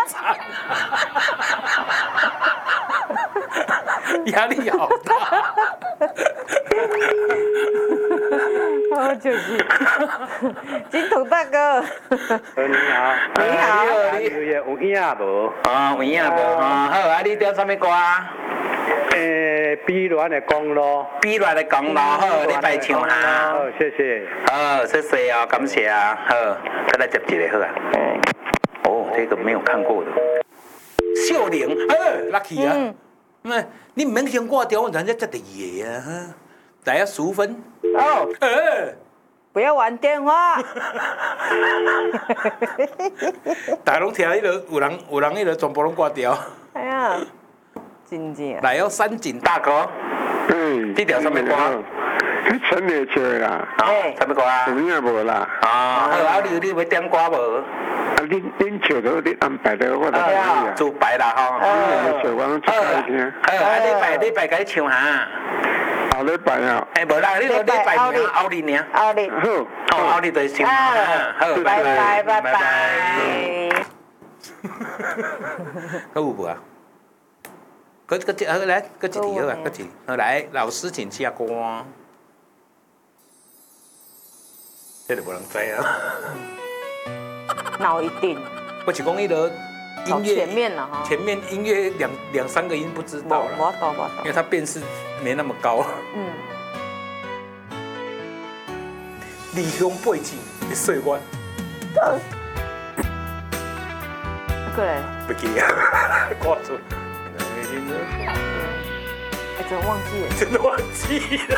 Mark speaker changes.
Speaker 1: 惨，压力好大。
Speaker 2: 哦，就是金童大哥。
Speaker 3: 你好，
Speaker 2: 你好，
Speaker 3: 有影无？
Speaker 1: 有影无？好，啊，你点什么歌？
Speaker 3: 碧鸾的公路，
Speaker 1: 碧鸾的公路，好，你拜唱下。
Speaker 3: 好，谢谢。
Speaker 1: 好，谢谢哦，感谢啊。好，再来接一个好啊。哦，这个没有看过的。秀玲，lucky 啊。你唔免先挂掉，人家接第二个啊。来啊，淑芬。
Speaker 2: 哦。不要玩电话。
Speaker 1: 大家拢听迄个，有人迄个全部拢挂掉。
Speaker 2: 哎呀，真正。
Speaker 1: 来哦，山景大哥。这条什么歌？
Speaker 4: 陈列笑的啦。
Speaker 1: 什么歌啊？
Speaker 4: 有影无啦？
Speaker 1: 好，啊，你要点歌无？
Speaker 4: 恁笑到你安排的，我就可以啊。
Speaker 1: 自白啦吼。
Speaker 4: 笑我拢一摆听。
Speaker 1: 礼拜甲你唱下。
Speaker 4: 后礼拜啊。
Speaker 1: 无啦，你礼拜后日呢？
Speaker 2: 后日。
Speaker 1: 好，后日就唱下。好，
Speaker 2: 拜拜拜拜。
Speaker 1: 还有无啊？来，一题好啊，一题。好来，老师请下歌。这就无人知啊。
Speaker 2: 那一定。
Speaker 1: 我是讲迄个音乐
Speaker 2: 前面了哈。
Speaker 1: 前面音乐两三个音不知道了。
Speaker 2: 我懂。
Speaker 1: 因为它辨识没那么高。离乡背景的岁月。
Speaker 2: 过来。
Speaker 1: 不记啊，挂住。
Speaker 2: 真忘记了。
Speaker 1: 真的忘记了。